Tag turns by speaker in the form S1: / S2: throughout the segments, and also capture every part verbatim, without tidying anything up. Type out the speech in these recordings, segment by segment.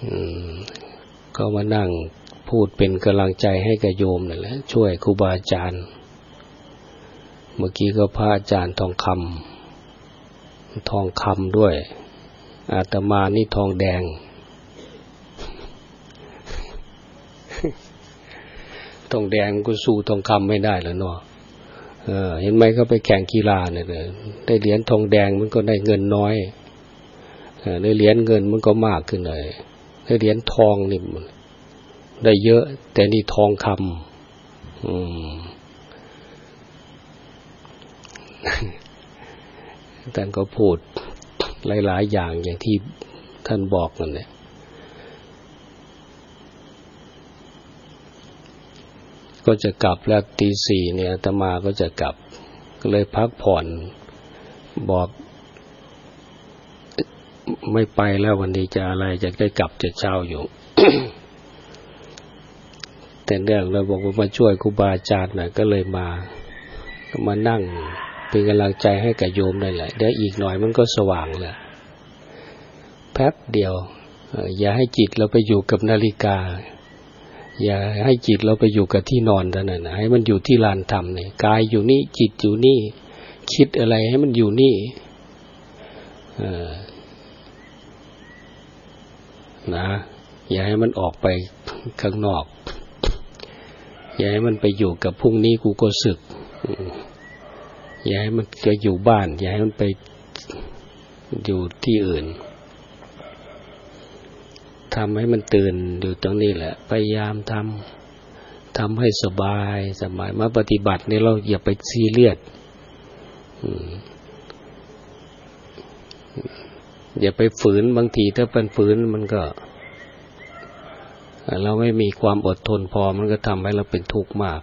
S1: ก็มานั่งพูดเป็นกำลังใจให้กับโยมนั่นแหละช่วยครูบาอาจารย์เมื่อกี้ก็พระอาจารย์ทองคำทองคำด้วยอาตมานี่ทองแดงทองแดงก็สู้ทองคำไม่ได้แล้วเนาะเออเห็นไหมเขาไปแข่งกีฬาเนี่ยได้เหรียญทองแดงมันก็ได้เงินน้อยได้เหรียญเงินมันก็มากขึ้นเลยได้เหรียญทองนี่ได้เยอะแต่นี่ทองคำอืมท่านก็พูดหลายๆอย่างอย่างที่ท่านบอกนั่นแหละก็จะกลับแล้วตีสี่เนี่ยอาตมาก็จะกลับก็เลยพักผ่อนบอกไม่ไปแล้ววันนี้จะอะไรจะได้กลับจะเช้าอยู่ แต่เรื่องเราบอกว่ามาช่วยครูบาอาจารย์น่ะก็เลยมาก็มานั่งเป็นกำลังใจให้กับโยมนั่นแหละเดี๋ยวอีกหน่อยมันก็สว่างแล้วแป๊บเดียวอย่าให้จิตเราไปอยู่กับนาฬิกาอย่าให้จิตเราไปอยู่กับที่นอนเท่านั้นนะให้มันอยู่ที่ลานธรรมนี่กายอยู่นี่จิตอยู่นี่คิดอะไรให้มันอยู่นี่นะอย่าให้มันออกไปข้างนอกอย่าให้มันไปอยู่กับพรุ่งนี้กูก็สึกอย่าให้มันจะอยู่บ้านอย่าให้มันไปอยู่ที่อื่นทำให้มันตื่นอยู่ตรงนี้แหละพยายามทำทำให้สบายสบายมาปฏิบัตินี่เราอย่าไปซีเรียสอย่าไปฝืนบางทีถ้าเป็นฝืนมันก็เราไม่มีความอดทนพอมันก็ทำให้เราเป็นทุกข์มาก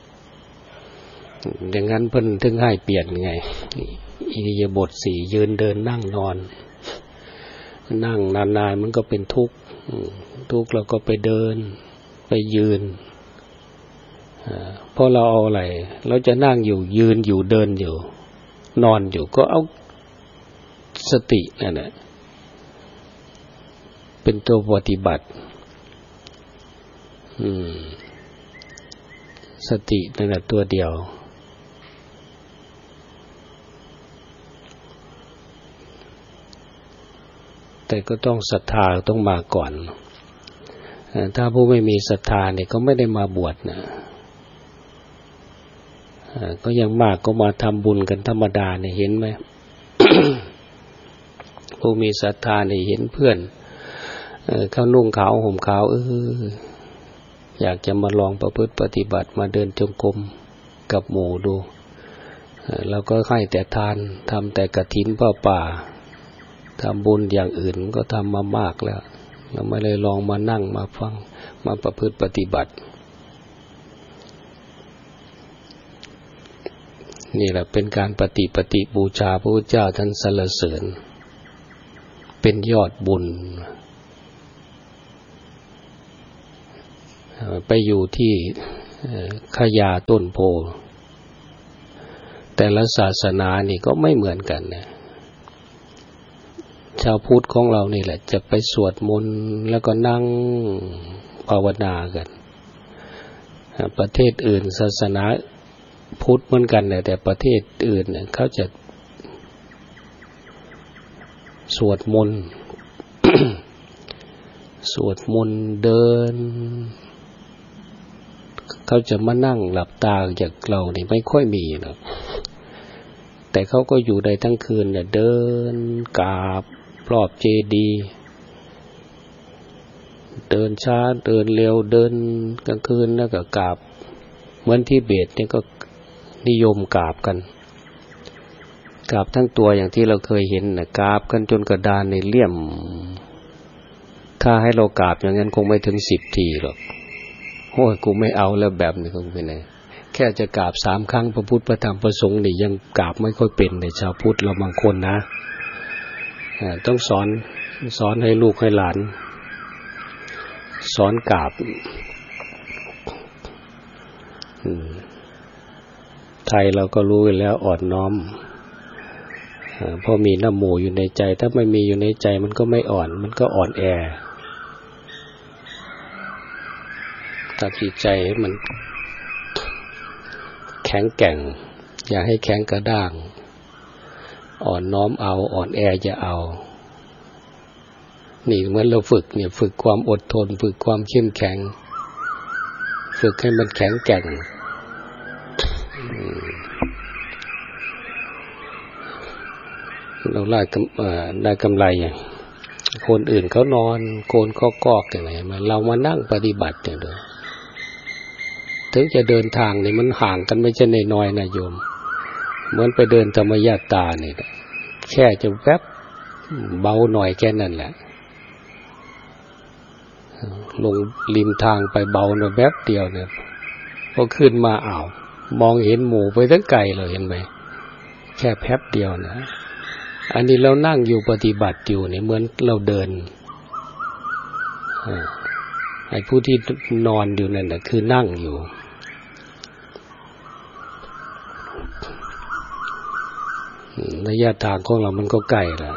S1: อย่างนั้นเพิ่นถึงให้เปลี่ยนไงอิริยาบถสี่ยืนเดินนั่งนอนนั่งนานๆมันก็เป็นทุกข์ทุกข์เราก็ไปเดินไปยืนเพราะเราเอาอะไรเราจะนั่งอยู่ยืนอยู่เดินอยู่นอนอยู่ก็เอาสตินั่นแหละเป็นตัวปฏิบัติสตินั่นแหละตัวเดียวแต่ก็ต้องศรัทธาต้องมาก่อนถ้าผู้ไม่มีศรัทธาเนี่ยก็ไม่ได้มาบวชนะก็ยังมากก็มาทำบุญกันธรรมดาเนี่ยเห็นไหม ผู้มีศรัทธาเนี่ยเห็นเพื่อนเขานุ่งขาวห่มขาวเอออยากจะมาลองประพฤติปฏิบัติมาเดินจงกรมกับหมู่ดูเราก็ให้แต่ทานทำแต่กฐินผ้าป่าทำบุญอย่างอื่นก็ทำมามากแล้วเราไม่เลยลองมานั่งมาฟังมาประพฤติปฏิบัตินี่แหละเป็นการปฏิปฏิบูชาพระพุทธเจ้าท่านสรรเสริญเป็นยอดบุญไปอยู่ที่ขยาต้นโพแต่ละศาสนานี่ก็ไม่เหมือนกันนะชาวพุทธของเรานี่แหละจะไปสวดมนต์แล้วก็นั่งภาวนากันประเทศอื่นศาสนาพุทธเหมือนกันแต่ประเทศอื่นเนี่ยเขาจะสวดมนต์ สวดมนต์เดินเขาจะมานั่งหลับตาอย่างเรานี่ไม่ค่อยมีหรอกแต่เขาก็อยู่ได้ทั้งคืนเนี่ยเดินกราบรอบเจดีย์เดินช้าเดินเร็วเดินกลางคืนแล้วก็กราบเหมือนที่เบตเนี่ยก็นิยมกราบกันกราบทั้งตัวอย่างที่เราเคยเห็นนะกราบกันจนกระดานในเลี่ยมถ้าให้เรากราบอย่างนั้นคงไม่ถึงสิบทีหรอกโอ้ยกูไม่เอาแล้วแบบนี้คงเป็นไงแค่จะกราบสามครั้งพระพุทธพระธรรมพระสงฆ์นี่ยังกราบไม่ค่อยเป็นในชาวพุทธเราบางคนนะต้องสอนสอนให้ลูกให้หลานสอนกราบไทยเราก็รู้แล้วอ่อนน้อมเพราะมีน้ำหมู่อยู่ในใจถ้าไม่มีอยู่ในใจมันก็ไม่อ่อนมันก็อ่อนแอทำจิตใจให้มันแข็งแกร่งอย่าให้แข็งกระด้างอ่อนน้อมเอาอ่อนแอจะเอานี่เหมือนเราฝึกเนี่ยฝึกความอดทนฝึกความเข้มแข็งฝึกให้มันแข็งแกร่งเราได้ได้กำไรอย่างคนอื่นเขานอนโกนก็กอกอย่างไรมาเรามานั่งปฏิบัติอย่างเดียวถึงจะเดินทางนี่มันห่างกันไม่ใช่น้อยๆนะโยมเหมือนไปเดินธรรมญาตาเนี่ยแค่จะแวบเบาหน่อยแค่นั้นแหละลงริมทางไปเบาหน่อยแวบเดียวเนี่ยพอขึ้นมาอ้าวมองเห็นหมู่ไปทั้งไกลเลยเห็นไหมแค่แป๊บเดียวนะอันนี้เรานั่งอยู่ปฏิบัติอยู่เนี่ยเหมือนเราเดินไอ้ผู้ที่นอนอยู่นั่นน่ะคือนั่งอยู่ระยะทางของเรามันก็ไกลแล้ว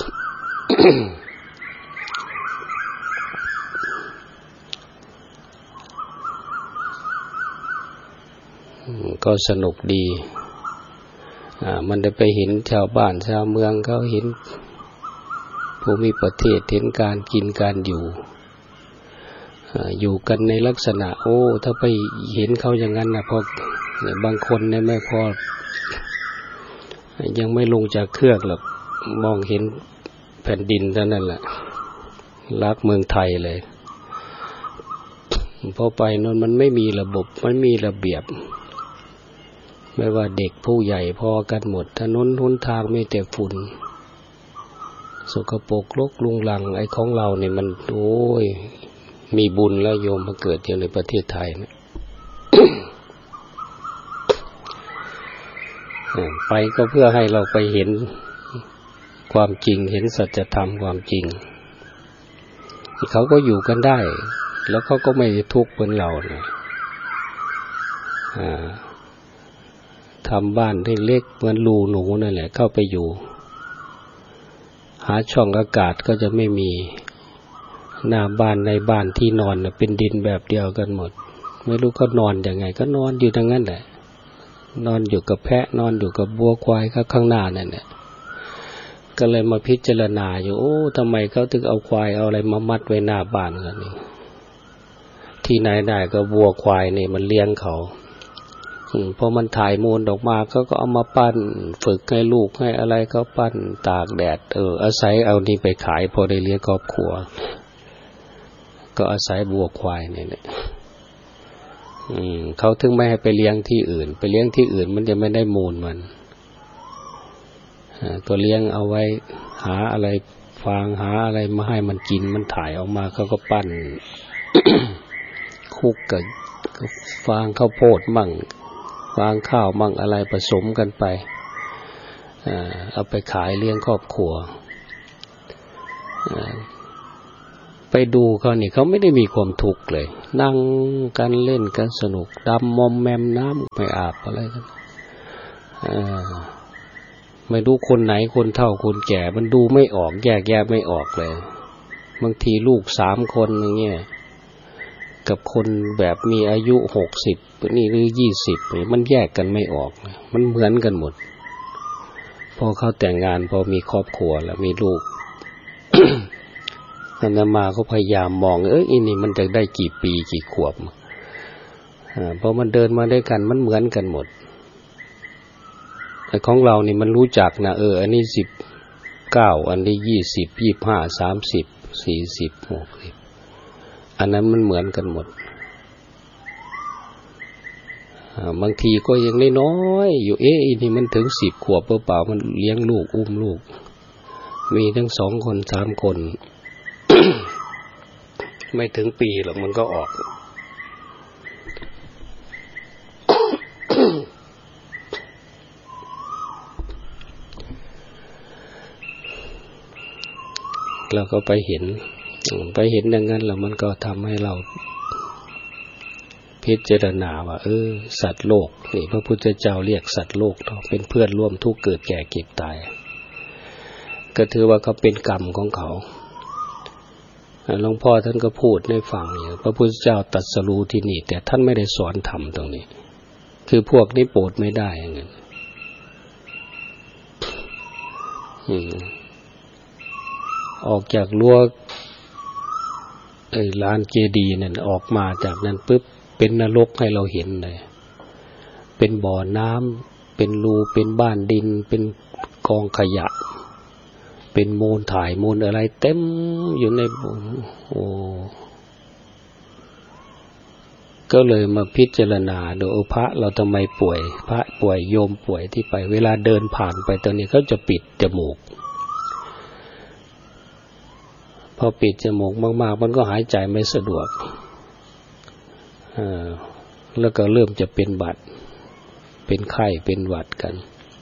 S1: ก็สนุกดีอ่ามันได้ไปเห็นชาวบ้านชาวเมืองเขาเห็นภูมิประเทศเห็นการกินการอยู่อ่าอยู่กันในลักษณะโอ้ถ้าไปเห็นเขาอย่างนั้นนะพอเนี่ยบางคนเนี่ยไม่พอยังไม่ลงจากเครื่องหรอกมองเห็นแผ่นดินเท่านั้นแหละรักเมืองไทยเลยพอไปนั้นมันไม่มีระบบมันมีระเบียบไม่ว่าเด็กผู้ใหญ่พอกันหมดถนนหนทางมีแต่ฝุ่นสกปรกรกรุงรังไอ้ของเราเนี่ยมันโอ้ยมีบุญแล้วโยมมาเกิดอยู่ในประเทศไทยนะ ไปก็เพื่อให้เราไปเห็นความจริงเห็นสัจธรรมความจริงเขาก็อยู่กันได้แล้วเขาก็ไม่ทุกข์เหมือนเรานะทำบ้านเล็กๆเหมือนรูหนูนั่นแหละเข้าไปอยู่หาช่องอากาศก็จะไม่มีหน้าบ้านในบ้านที่นอนเป็นดินแบบเดียวกันหมดไม่รู้เขานอนยังไงก็นอนอยู่ทั้งนั้นแหละนอนอยู่กับแพะนอนอยู่กับวัวควายข้างหน้านั่นแหละก็เลยมาพิจารณาอยู่โอ้ทำไมเขาถึงเอาควายเอาอะไรมามัดไว้หน้าบ้านกันนี่ที่ไหนได้ก็วัวควายนี่มันเลี้ยงเขาพอมันถ่ายมูลออกมาเขาก็เอามาปั้นฝึกให้ลูกให้อะไรเขาปั้นตากแดดเอออาศัยเอานี่ไปขายพอได้เลี้ยงครอบครัวก็อาศัยวัวควายนี่แหละอืมเขาถึงไม่ให้ไปเลี้ยงที่อื่นไปเลี้ยงที่อื่นมันจะไม่ได้มูลมันก็เลี้ยงเอาไว้หาอะไรฟางหาอะไรมาให้มันกินมันถ่ายออกมาเขาก็ปั้น คุกกับฟางข้าวโพดมั่งฟางข้าวมั่งอะไรผสมกันไปเอาไปขายเลี้ยงครอบครัวไปดูเขานี่เขาไม่ได้มีความทุกข์เลยนั่งกันเล่นกันสนุกดำมอมแมมน้ำไม่อาบอะไรกันไม่รู้คนไหนคนเฒ่าคนแก่มันดูไม่ออกแยกแยะไม่ออกเลยบางทีลูกสามคนอย่างเงี้ยกับคนแบบมีอายุหกสิบนี่หรือยี่สิบมันแยกกันไม่ออกมันเหมือนกันหมดพอเขาแต่งงานพอมีครอบครัวแล้วมีลูก อาตมาก็พยายามมองเอ้ยอันนี้มันจะได้กี่ปีกี่ขวบอ่าพอมันเดินมาด้วยกันมันเหมือนกันหมดแต่ของเรานี่มันรู้จักนะเอออันนี้สิบเก้าอันนี้ยี่สิบยี่ห้าสามสิบสี่สิบหกสิบอันนั้นมันเหมือนกันหมดบางทีก็ยังน้อยๆอยู่เอ๊ะนี่มันถึงสิบขวบเปล่ามันเลี้ยงลูกอุ้มลูกมีทั้งสองคนสามคน ไม่ถึงปีหรอกมันก็ออก เราก็ไปเห็นไปเห็นอย่างนั้นแล้วมันก็ทำให้เราพิจารณาว่าเออสัตว์โลกนี่พระพุทธเจ้าเรียกสัตว์โลกเป็นเพื่อนร่วมทุกข์เกิดแก่เก็บตายก็ถือว่าเขาเป็นกรรมของเขาหลวงพ่อท่านก็พูดให้ฟังอย่างพระพุทธเจ้าตรัสรู้ที่นี่แต่ท่านไม่ได้สอนธรรมตรงนี้คือพวกนี้โปรดไม่ได้อย่างนั้นออกจากรั้วไอ้ลานเจดีย์นั่นออกมาจากนั้นปุ๊บเป็นนรกให้เราเห็นเลยเป็นบ่อน้ำเป็นรูเป็นบ้านดินเป็นกองขยะเป็นมูลถ่ายมูลอะไรเต็มอยู่ในโอ้ก็เลยมาพิจารณาดูพระเราทำไมป่วยพระป่วยโยมป่วยที่ไปเวลาเดินผ่านไปตอนนี้เขาจะปิดจมูกพอปิดจมูกมากๆมันก็หายใจไม่สะดวกอ่าแล้วก็เริ่มจะเป็นหวัดเป็นไข้เป็นหวัดกัน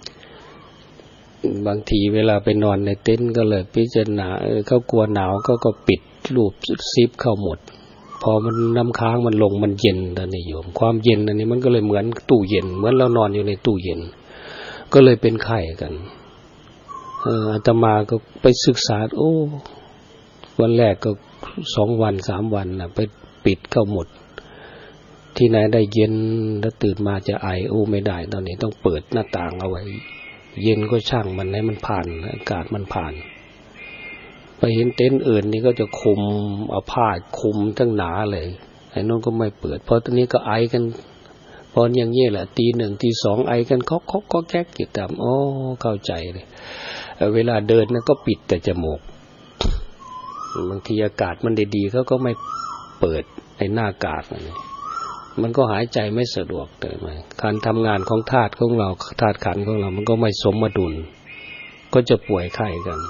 S1: บางทีเวลาไปนอนในเต็นท์ก็เลยพิจารณาเออเขากลัวหนาวก็ก็ปิดรูปซิปเข้าหมดพอมันน้ำค้างมันลงมันเย็นตอนนี้โยมความเย็นอันนี้มันก็เลยเหมือนตู้เย็นเหมือนเรานอนอยู่ในตู้เย็นก็เลยเป็นไข้กันเอออาตมาก็ไปศึกษาโอ้วันแรกก็สองวันสามวันนะไปปิดเข้าหมดที่ไหนได้เย็นแล้วตื่นมาจะไอโอ้ไม่ได้ตอนนี้ต้องเปิดหน้าต่างเอาไว้เย็นก็ช่างมันให้มันผ่านอากาศมันผ่านไปเห็นเต็นท์อื่นนี่ก็จะคุมเอาผ้าคุมทั้งหนาเลยไอ้นู้นก็ไม่เปิดเพราะตอนนี้ก็ไอกันพออย่างนี้แหละตีหนึ่งตีสองไอกันเคาะเคาะก็แก๊กอยู่ตามโอ้เข้าใจเลยเวลาเดินนั่นก็ปิดแต่จมูกบางทีอากาศมันดีๆเขาก็ไม่เปิดไอ้หน้ากากนี่มันก็หายใจไม่สะดวกเลยไหมการทำงานของธาตุของเราธาตุขันธ์ของเรามันก็ไม่สมดุลก็จะป่วยไข้กัน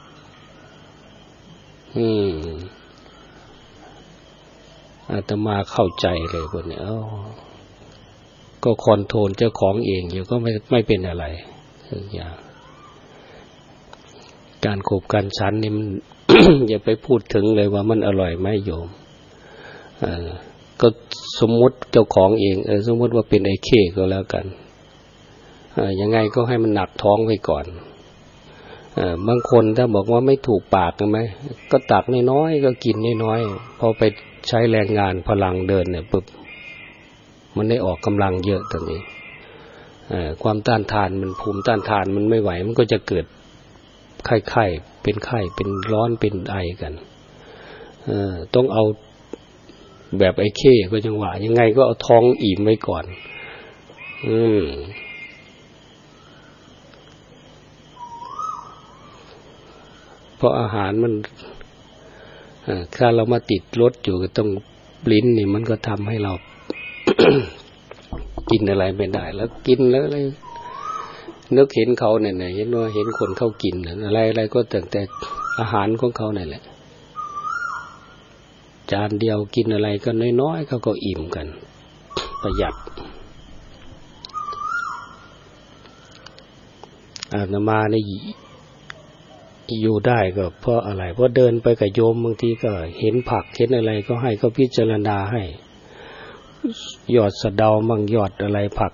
S1: อืมอาตมาเข้าใจเลยพวกนี้อ๋อก็คอนโทรลเจ้าของเองอยู่ก็ไม่ไม่เป็นอะไรทุกอย่างการขบการฉันนี่มัน อย่าไปพูดถึงเลยว่ามันอร่อยไหมโยมอ่าก็สมมุติเจ้าของเองเออสมมุติว่าเป็นไอ้เข้ก็แล้วกันอ่ายังไงก็ให้มันหนักท้องไว้ก่อนอ่าบางคนถ้าบอกว่าไม่ถูกปากใช่ไหมก็ตักน้อยๆก็กินน้อยๆพอไปใช้แรงงานพลังเดินเนี่ยปุ๊บมันได้ออกกำลังเยอะตรงนี้อ่าความต้านทานมันภูมิต้านทานมันไม่ไหวมันก็จะเกิดไข้ๆเป็นไข้เป็นร้อนเป็นไอกันเอ่อต้องเอาแบบไอ้เข้ก็จังหวะยังไงก็เอาท้องอิ่มไว้ก่อนอืมเพราะอาหารมันถ้าเรามาติดรสอยู่ก็ต้องลิ้นนี่มันก็ทำให้เรา กินอะไรไม่ได้แล้วกินแล้วอะไรนึกเห็นเขาเนี่ยเห็นว่าเห็นคนเขากินอะไรอะไรก็แต่แต่อาหารของเขาเนี่ยแหละจานเดียวกินอะไรก็น้อยๆเขาก็อิ่มกันประหยัดอาตมาเนี่ยอยู่ได้ก็เพราะอะไรเพราะเดินไปกับโยมบางทีก็เห็นผักเห็นอะไรก็ให้เขาพิจารณาให้ยอดสะเดามั่งยอดอะไรผัก